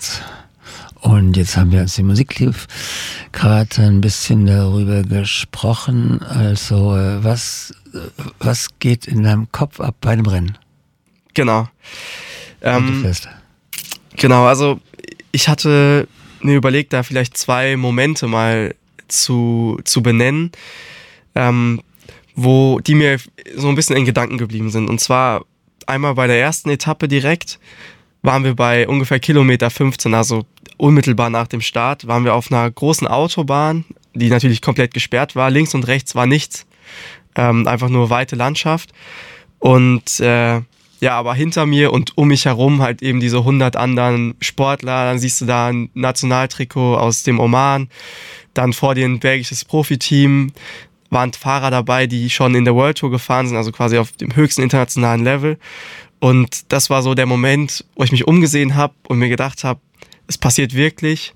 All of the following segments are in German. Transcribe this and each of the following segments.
März. Und jetzt haben wir, als die Musik lief, gerade ein bisschen darüber gesprochen. Also, was geht in deinem Kopf ab bei einem Rennen? Genau. Genau, also ich hatte mir überlegt, da vielleicht 2 Momente mal zu benennen, die mir so ein bisschen in Gedanken geblieben sind. Und zwar einmal bei der ersten Etappe direkt waren wir bei ungefähr Kilometer 15, also unmittelbar nach dem Start, waren wir auf einer großen Autobahn, die natürlich komplett gesperrt war. Links und rechts war nichts, einfach nur weite Landschaft. Und aber hinter mir und um mich herum halt eben diese 100 anderen Sportler. Dann siehst du da ein Nationaltrikot aus dem Oman. Dann vor dir ein belgisches Profiteam. Waren Fahrer dabei, die schon in der World Tour gefahren sind, also quasi auf dem höchsten internationalen Level. Und das war so der Moment, wo ich mich umgesehen habe und mir gedacht habe, es passiert wirklich.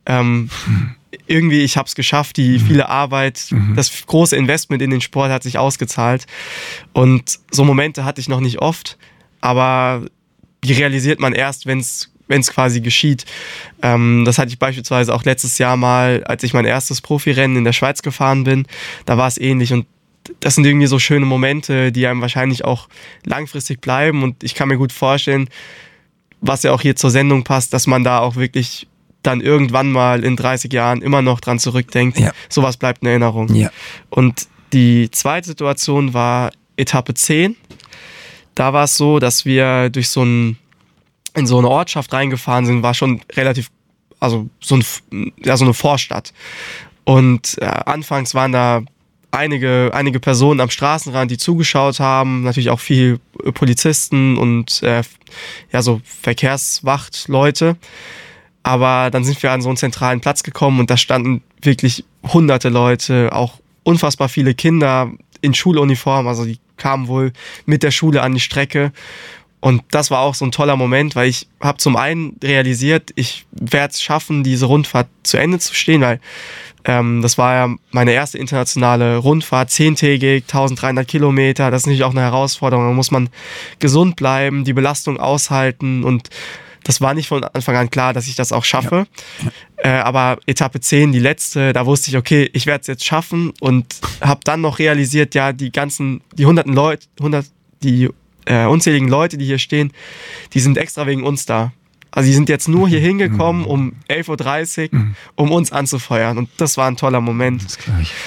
Irgendwie, ich habe es geschafft, die viele Arbeit, das große Investment in den Sport hat sich ausgezahlt. Und so Momente hatte ich noch nicht oft, aber die realisiert man erst, wenn es quasi geschieht. Das hatte ich beispielsweise auch letztes Jahr mal, als ich mein erstes Profirennen in der Schweiz gefahren bin. Da war es ähnlich und das sind irgendwie so schöne Momente, die einem wahrscheinlich auch langfristig bleiben und ich kann mir gut vorstellen, was ja auch hier zur Sendung passt, dass man da auch wirklich dann irgendwann mal in 30 Jahren immer noch dran zurückdenkt. Ja. Sowas bleibt in Erinnerung. Ja. Und die zweite Situation war Etappe 10. Da war es so, dass wir in so eine Ortschaft reingefahren sind, war schon relativ, also so eine Vorstadt. Und anfangs waren da einige Personen am Straßenrand, die zugeschaut haben, natürlich auch viel Polizisten und so Verkehrswachtleute. Aber dann sind wir an so einen zentralen Platz gekommen und da standen wirklich hunderte Leute, auch unfassbar viele Kinder in Schuluniform, also die kamen wohl mit der Schule an die Strecke. Und das war auch so ein toller Moment, weil ich habe zum einen realisiert, ich werde es schaffen, diese Rundfahrt zu Ende zu stehen, weil das war ja meine erste internationale Rundfahrt, 10-tägig, 1300 Kilometer. Das ist natürlich auch eine Herausforderung. Da muss man gesund bleiben, die Belastung aushalten und das war nicht von Anfang an klar, dass ich das auch schaffe. Ja. Aber Etappe 10, die letzte, da wusste ich, okay, ich werde es jetzt schaffen und habe dann noch realisiert, ja, die unzähligen Leute, die hier stehen, die sind extra wegen uns da. Also die sind jetzt nur hier hingekommen um 11.30 Uhr, um uns anzufeuern. Und das war ein toller Moment. Das glaube ich.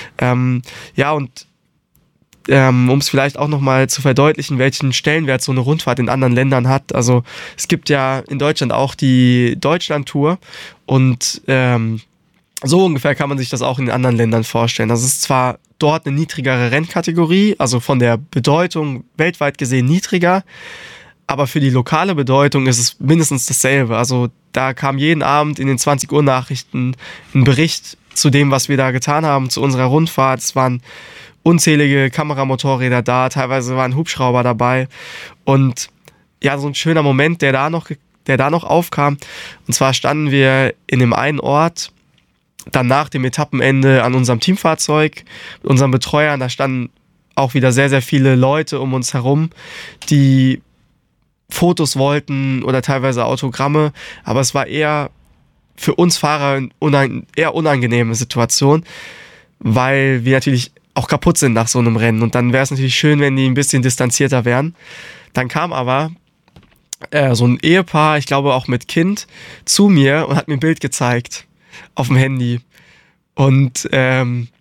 Um es vielleicht auch nochmal zu verdeutlichen, welchen Stellenwert so eine Rundfahrt in anderen Ländern hat. Also es gibt ja in Deutschland auch die Deutschland-Tour und so ungefähr kann man sich das auch in den anderen Ländern vorstellen. Das ist zwar dort eine niedrigere Rennkategorie, also von der Bedeutung weltweit gesehen niedriger, aber für die lokale Bedeutung ist es mindestens dasselbe. Also da kam jeden Abend in den 20 Uhr Nachrichten ein Bericht zu dem, was wir da getan haben, zu unserer Rundfahrt. Es waren unzählige Kameramotorräder da, teilweise waren Hubschrauber dabei. Und ja, so ein schöner Moment, der da noch aufkam. Und zwar standen wir in dem einen Ort, dann nach dem Etappenende an unserem Teamfahrzeug, mit unseren Betreuern. Da standen auch wieder sehr, sehr viele Leute um uns herum, die Fotos wollten oder teilweise Autogramme, aber es war eher für uns Fahrer eine eher unangenehme Situation, weil wir natürlich auch kaputt sind nach so einem Rennen und dann wäre es natürlich schön, wenn die ein bisschen distanzierter wären. Dann kam aber so ein Ehepaar, ich glaube auch mit Kind, zu mir und hat mir ein Bild gezeigt auf dem Handy und der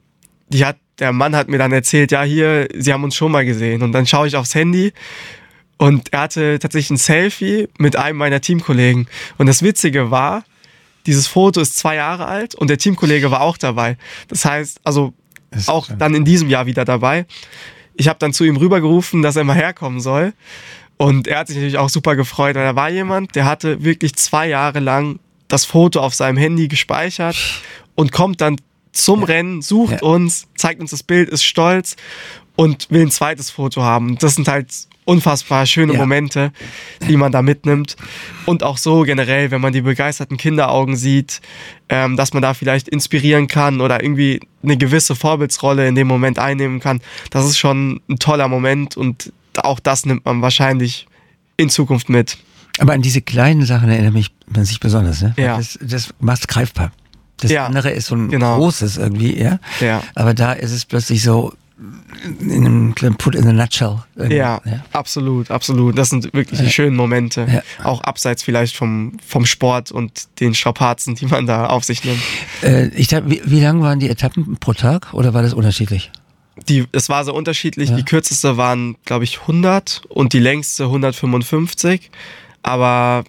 Mann hat mir dann erzählt, ja hier, sie haben uns schon mal gesehen und dann schaue ich aufs Handy. Und er hatte tatsächlich ein Selfie mit einem meiner Teamkollegen. Und das Witzige war, dieses Foto ist 2 Jahre alt und der Teamkollege war auch dabei. Das heißt, also auch dann in diesem Jahr wieder dabei. Ich habe dann zu ihm rübergerufen, dass er mal herkommen soll. Und er hat sich natürlich auch super gefreut, weil da war jemand, der hatte wirklich 2 Jahre lang das Foto auf seinem Handy gespeichert und kommt dann zum Rennen, sucht uns, zeigt uns das Bild, ist stolz und will ein zweites Foto haben. Das sind halt unfassbar schöne Momente, die man da mitnimmt. Und auch so generell, wenn man die begeisterten Kinderaugen sieht, dass man da vielleicht inspirieren kann oder irgendwie eine gewisse Vorbildsrolle in dem Moment einnehmen kann. Das ist schon ein toller Moment und auch das nimmt man wahrscheinlich in Zukunft mit. Aber an diese kleinen Sachen erinnert man sich besonders, ne? Ja. Das macht greifbar. Das andere ist so ein großes irgendwie, ja. Aber da ist es plötzlich so in einem kleinen Put in a nutshell. Ja, absolut. Das sind wirklich die schönen Momente. Ja. Auch abseits vielleicht vom Sport und den Strapazen, die man da auf sich nimmt. Wie lang waren die Etappen pro Tag oder war das unterschiedlich? Es war so unterschiedlich. Die kürzeste waren, glaube ich, 100 und die längste 155. Aber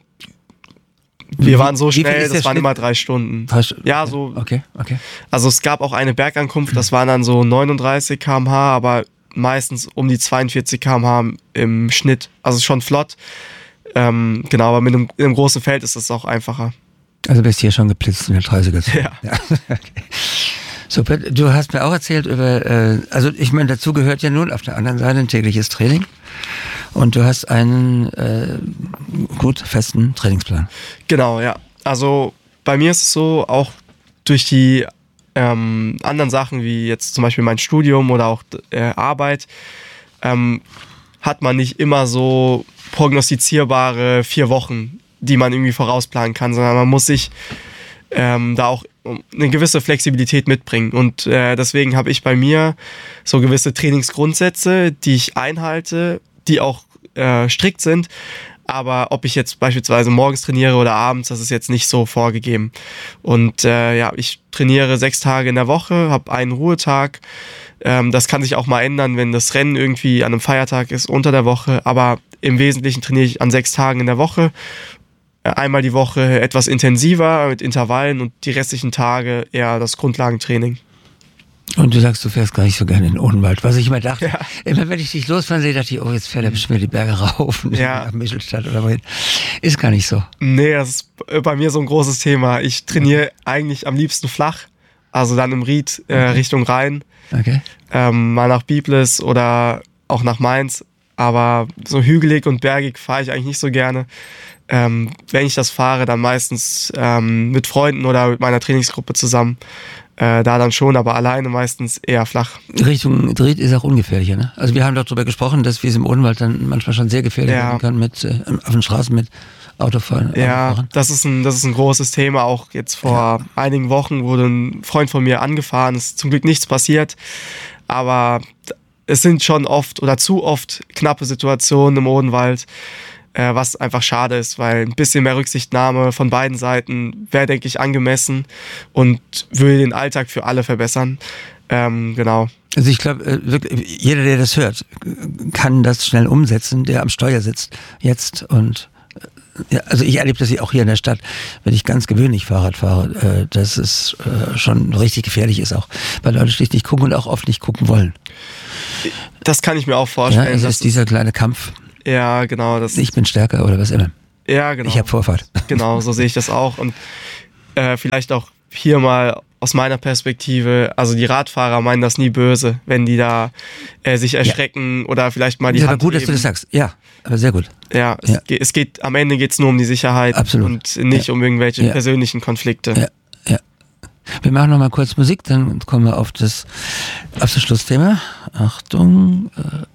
wir waren so schnell, das waren immer 3 Stunden. Ja, so. Okay. Also es gab auch eine Bergankunft, das waren dann so 39 km/h, aber meistens um die 42 km/h im Schnitt. Also schon flott. Genau, aber mit einem großen Feld ist das auch einfacher. Also bist hier schon geblitzt in der 30er. Ja. Okay. Super, du hast mir auch erzählt über, also ich meine, dazu gehört ja nun auf der anderen Seite ein tägliches Training. Und du hast einen gut festen Trainingsplan. Genau, ja. Also bei mir ist es so, auch durch die anderen Sachen, wie jetzt zum Beispiel mein Studium oder auch Arbeit, hat man nicht immer so prognostizierbare 4 Wochen, die man irgendwie vorausplanen kann, sondern man muss sich da auch eine gewisse Flexibilität mitbringen. Und deswegen habe ich bei mir so gewisse Trainingsgrundsätze, die ich einhalte, die auch strikt sind, aber ob ich jetzt beispielsweise morgens trainiere oder abends, das ist jetzt nicht so vorgegeben. Und ich trainiere 6 Tage in der Woche, habe einen Ruhetag. Das kann sich auch mal ändern, wenn das Rennen irgendwie an einem Feiertag ist unter der Woche, aber im Wesentlichen trainiere ich an 6 Tagen in der Woche. Einmal die Woche etwas intensiver mit Intervallen und die restlichen Tage eher das Grundlagentraining. Und du sagst, du fährst gar nicht so gerne in den Odenwald. Was ich immer dachte, immer wenn ich dich losfahren sehe, dachte ich, oh, jetzt fährt er bestimmt die Berge rauf nach Michelstadt oder wohin. Ist gar nicht so. Nee, das ist bei mir so ein großes Thema. Ich trainiere eigentlich am liebsten flach, also dann im Ried Richtung Rhein. Okay. Mal nach Biblis oder auch nach Mainz. Aber so hügelig und bergig fahre ich eigentlich nicht so gerne. Wenn ich das fahre, dann meistens mit Freunden oder mit meiner Trainingsgruppe zusammen. Da dann schon, aber alleine meistens eher flach. Richtung Ried ist auch ungefährlicher, ne? Also wir haben doch darüber gesprochen, dass wir es im Odenwald dann manchmal schon sehr gefährlich werden können auf den Straßen mit Autofahren. Ja, das ist ein großes Thema. Auch jetzt vor einigen Wochen wurde ein Freund von mir angefahren. Es ist zum Glück nichts passiert, aber es sind schon oft oder zu oft knappe Situationen im Odenwald, was einfach schade ist, weil ein bisschen mehr Rücksichtnahme von beiden Seiten wäre, denke ich, angemessen und würde den Alltag für alle verbessern. Genau. Also ich glaube, wirklich, jeder, der das hört, kann das schnell umsetzen, der am Steuer sitzt jetzt und also ich erlebe das auch hier in der Stadt, wenn ich ganz gewöhnlich Fahrrad fahre, dass es schon richtig gefährlich ist auch, weil Leute schlicht nicht gucken und auch oft nicht gucken wollen. Das kann ich mir auch vorstellen. Ja, es ist dieser kleine Kampf. Ja, genau. Ich bin stärker oder was immer. Ja, genau. Ich habe Vorfahrt. Genau, so sehe ich das auch. Und vielleicht auch hier mal aus meiner Perspektive, also die Radfahrer meinen das nie böse, wenn die da sich erschrecken oder vielleicht mal die Hand Hand gut, heben. dass du das sagst. Ja, aber sehr gut. Ja, es geht, am Ende geht es nur um die Sicherheit. Absolut. Und nicht um irgendwelche persönlichen Konflikte. Ja. Wir machen noch mal kurz Musik, dann kommen wir auf das Schlussthema. Achtung.